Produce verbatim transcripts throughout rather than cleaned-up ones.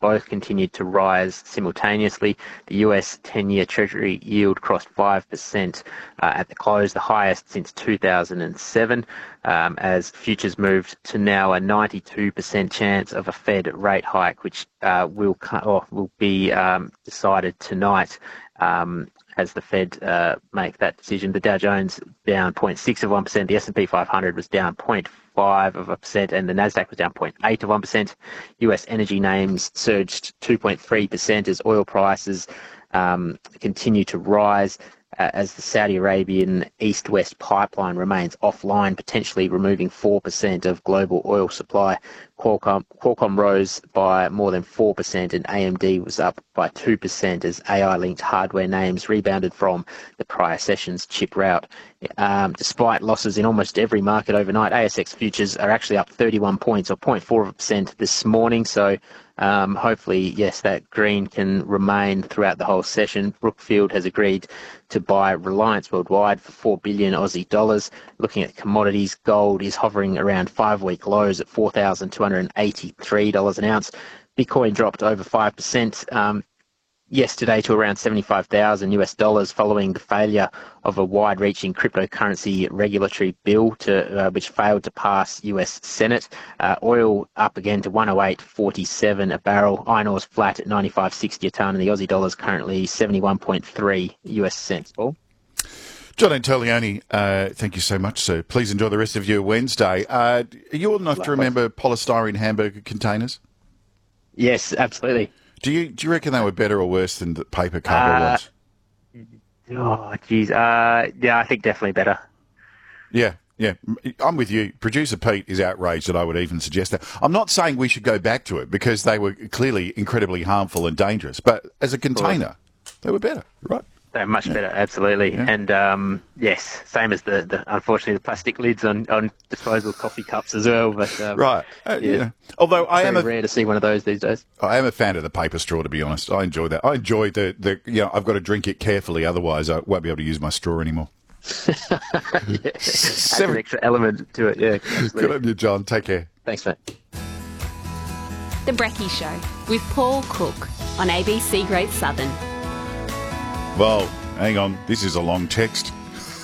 both continued to rise simultaneously. The U S ten-year Treasury yield crossed five percent uh, at the close, the highest since two thousand seven, um, as futures moved to now a ninety-two percent chance of a Fed rate hike, which uh, will, or will be um, decided tonight. Um, as the Fed uh, make that decision. The Dow Jones down zero point six of one percent, the S and P five hundred was down zero point five of a percent, and the Nasdaq was down zero point eight of one percent. U S energy names surged two point three percent as oil prices um, continue to rise, uh, as the Saudi Arabian East-West pipeline remains offline, potentially removing four percent of global oil supply. Qualcomm, Qualcomm rose by more than four percent, and A M D was up by two percent as A I-linked hardware names rebounded from the prior session's chip rout. Um, despite losses in almost every market overnight, A S X futures are actually up thirty-one points, or zero point four percent this morning. So um, hopefully, yes, that green can remain throughout the whole session. Brookfield has agreed to buy Reliance Worldwide for four billion Aussie dollars. Looking at commodities, gold is hovering around five-week lows at four thousand two hundred eighty-three dollars an ounce. Bitcoin dropped over five percent um, yesterday to around seventy-five thousand U S dollars following the failure of a wide-reaching cryptocurrency regulatory bill to uh, which failed to pass U S Senate. Uh, oil up again to one oh eight forty-seven a barrel. Iron ore's flat at ninety-five sixty a tonne, and the Aussie dollar's currently seventy-one point three U S cents. Paul? John Antolioni, uh, thank you so much, sir. Please enjoy the rest of your Wednesday. Uh, are you old enough Likewise. to remember polystyrene hamburger containers? Yes, absolutely. Do you do you reckon they were better or worse than the paper cover uh, ones? Oh, geez. Uh, yeah, I think definitely better. Yeah, yeah. I'm with you. Producer Pete is outraged that I would even suggest that. I'm not saying we should go back to it because they were clearly incredibly harmful and dangerous, but as a container, they were better, right? They're much yeah. better, absolutely. Yeah. And, um, yes, same as the, the, unfortunately, the plastic lids on, on disposable coffee cups as well. But um, Right. Uh, yeah. yeah. Although I am a, rare to see one of those these days. I am a fan of the paper straw, to be honest. I enjoy that. I enjoy the, the you know, I've got to drink it carefully, otherwise I won't be able to use my straw anymore. yeah. Seven... an extra element to it, yeah. Absolutely. Good on you, John. Take care. Thanks, mate. The Brekkie Show with Paul Cook on A B C Great Southern. Well, hang on. This is a long text.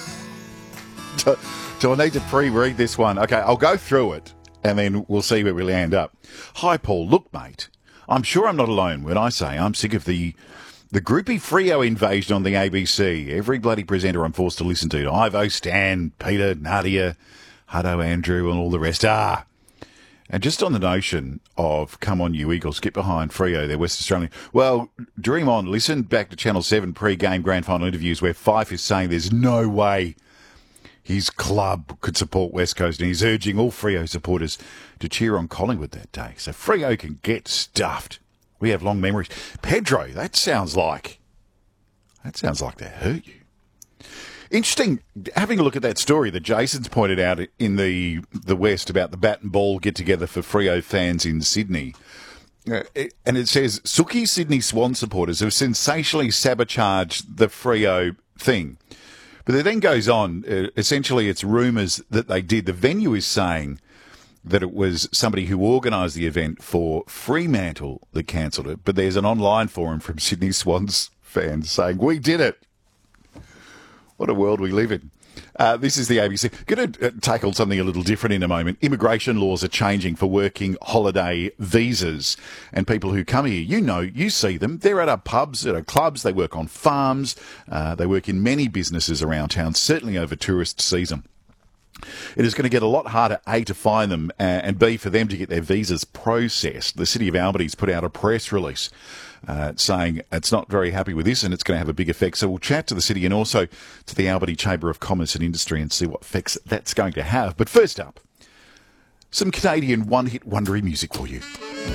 do, do I need to pre-read this one? Okay, I'll go through it, and then we'll see where we land up. Hi, Paul. Look, mate, I'm sure I'm not alone when I say I'm sick of the the groupie Freo invasion on the A B C. Every bloody presenter I'm forced to listen to. Ivo, Stan, Peter, Nadia, Hutto, Andrew, and all the rest. Ah. And just on the notion of, come on, you Eagles, get behind Freo, they're West Australian. Well, dream on. Listen back to Channel seven pre-game grand final interviews where Fife is saying there's no way his club could support West Coast, and he's urging all Freo supporters to cheer on Collingwood that day. So Freo can get stuffed. We have long memories. Pedro, that sounds like, that sounds like they hurt you. Interesting, having a look at that story that Jason's pointed out in the the West about the bat and ball get-together for Freo fans in Sydney. Uh, it, and it says, Sookie Sydney Swan supporters have sensationally sabotaged the Freo thing. But it then goes on, uh, essentially it's rumours that they did. The venue is saying that it was somebody who organised the event for Fremantle that cancelled it. But there's an online forum from Sydney Swans fans saying, we did it. What a world we live in. Uh, this is the A B C. Going to tackle something a little different in a moment. Immigration laws are changing for working holiday visas. And people who come here, you know, you see them. They're at our pubs, at our clubs. They work on farms. Uh, they work in many businesses around town, certainly over tourist season. It is going to get a lot harder, A, to find them, uh, and B, for them to get their visas processed. The City of Albertie's put out a press release uh, saying it's not very happy with this and it's going to have a big effect. So we'll chat to the City and also to the Albertie Chamber of Commerce and Industry and see what effects that's going to have. But first up, some Canadian one-hit wondery music for you.